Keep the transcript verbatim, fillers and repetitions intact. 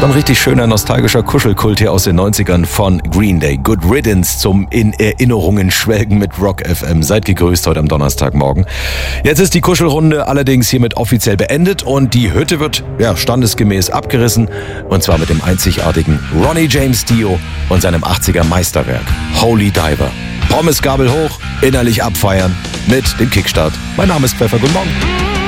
So ein richtig schöner nostalgischer Kuschelkult hier aus den neunzigern von Green Day. Good Riddance zum in Erinnerungen schwelgen mit Rock F M. Seid gegrüßt heute am Donnerstagmorgen. Jetzt ist die Kuschelrunde allerdings hiermit offiziell beendet und die Hütte wird ja standesgemäß abgerissen. Und zwar mit dem einzigartigen Ronnie James Dio und seinem achtziger Meisterwerk Holy Diver. Pommesgabel hoch, innerlich abfeiern mit dem Kickstart. Mein Name ist Pfeffer, guten Morgen.